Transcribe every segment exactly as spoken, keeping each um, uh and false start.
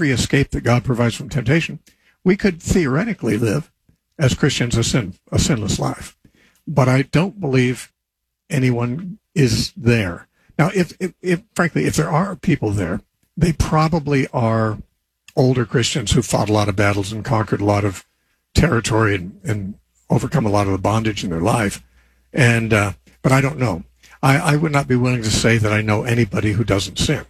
every escape that God provides from temptation, we could theoretically live as Christians a sin, a sinless life. But I don't believe anyone is there. Now, if, if, if frankly, if there are people there, they probably are older Christians who fought a lot of battles and conquered a lot of territory and, and overcome a lot of the bondage in their life. And, uh, but I don't know. I, I would not be willing to say that I know anybody who doesn't sin.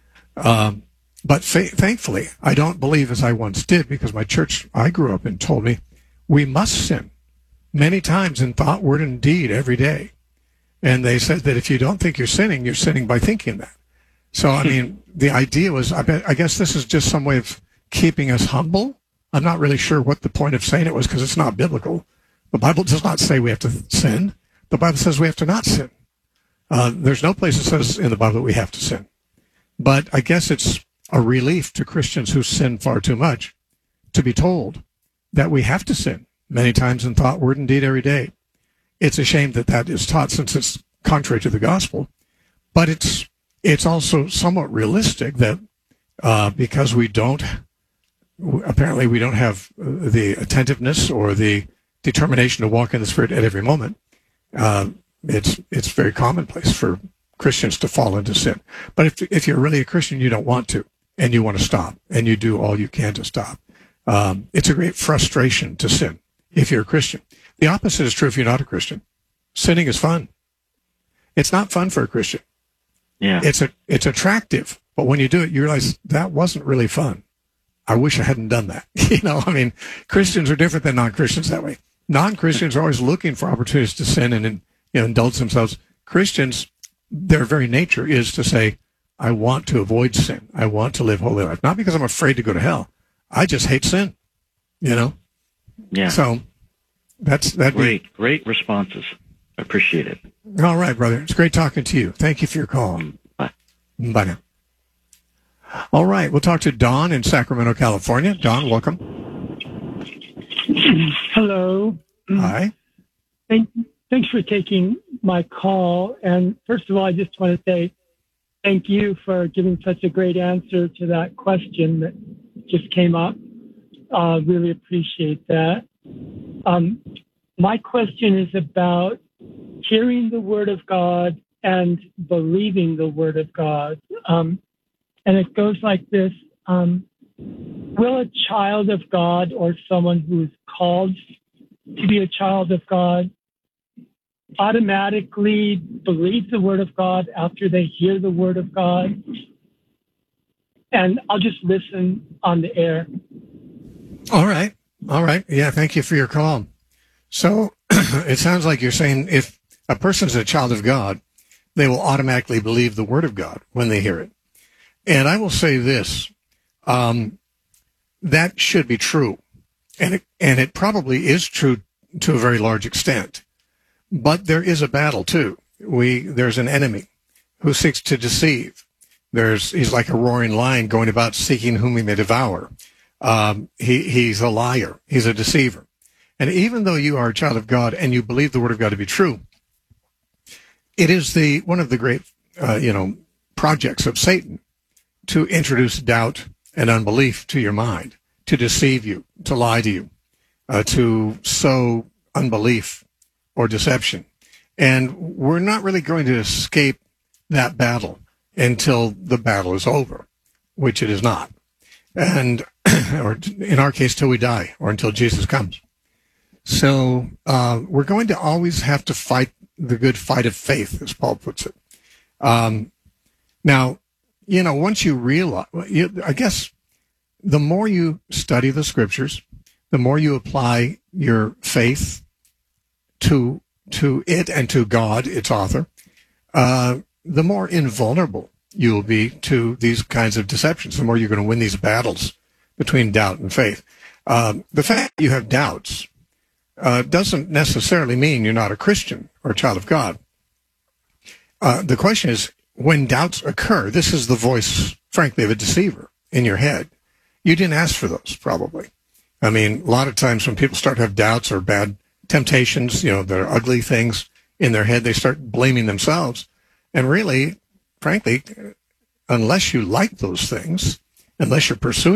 Um, but fa- thankfully, I don't believe as I once did, because my church I grew up in told me we must sin many times in thought, word, and deed every day. And they said that if you don't think you're sinning, you're sinning by thinking that. So, I mean, the idea was, I, bet, I guess this is just some way of keeping us humble. I'm not really sure what the point of saying it was, because it's not biblical. The Bible does not say we have to sin. The Bible says we have to not sin. Uh, there's no place that says in the Bible that we have to sin. But I guess it's a relief to Christians who sin far too much to be told that we have to sin many times in thought, word, and deed every day. It's a shame that that is taught, since it's contrary to the gospel. But it's it's also somewhat realistic that uh, because we don't, apparently we don't have the attentiveness or the determination to walk in the Spirit at every moment, uh, it's it's very commonplace for Christians to fall into sin. But if if you're really a Christian, you don't want to, and you want to stop, and you do all you can to stop. Um, it's a great frustration to sin if you're a Christian. The opposite is true if you're not a Christian. Sinning is fun. It's not fun for a Christian. Yeah. It's a it's attractive, but when you do it, you realize that wasn't really fun. I wish I hadn't done that. You know, I mean, Christians are different than non-Christians that way. Non-Christians are always looking for opportunities to sin and, you know, indulge themselves. Christians, their very nature is to say, I want to avoid sin. I want to live holy life. Not because I'm afraid to go to hell. I just hate sin, you know? Yeah. So that's that. Great, great responses. I appreciate it. All right, brother. It's great talking to you. Thank you for your call. Bye. Bye now. All right. We'll talk to Don in Sacramento, California. Don, welcome. Hello. Hi. Thank, thanks for taking my call. And first of all, I just want to say thank you for giving such a great answer to that question that just came up. Uh, really appreciate that. Um, my question is about hearing the Word of God and believing the Word of God. Um, and it goes like this. Um, will a child of God, or someone who's called to be a child of God, automatically believe the Word of God after they hear the Word of God? And I'll just listen on the air. All right. All right. Yeah, thank you for your call. So it sounds like you're saying if a person's a child of God, they will automatically believe the Word of God when they hear it. And I will say this, um, that should be true. And it, and it probably is true to a very large extent. But there is a battle, too. We There's an enemy who seeks to deceive. There's He's like a roaring lion going about seeking whom he may devour. Um, he, he's a liar. He's a deceiver. And even though you are a child of God and you believe the Word of God to be true, it is the one of the great, uh, you know, projects of Satan to introduce doubt and unbelief to your mind, to deceive you, to lie to you, uh, to sow unbelief or deception. And we're not really going to escape that battle until the battle is over, which it is not. And, or in our case, till we die, or until Jesus comes. So uh, we're going to always have to fight the good fight of faith, as Paul puts it. Um, now, you know, once you realize, you, I guess the more you study the Scriptures, the more you apply your faith to to it and to God, its author, uh, the more invulnerable you will be to these kinds of deceptions, the more you're going to win these battles between doubt and faith. Um, the fact that you have doubts uh, doesn't necessarily mean you're not a Christian or a child of God. Uh, the question is, when doubts occur, this is the voice, frankly, of a deceiver in your head. You didn't ask for those, probably. I mean, a lot of times when people start to have doubts or bad temptations, you know, they're ugly things in their head, they start blaming themselves. And really, frankly, unless you like those things, unless you're pursuing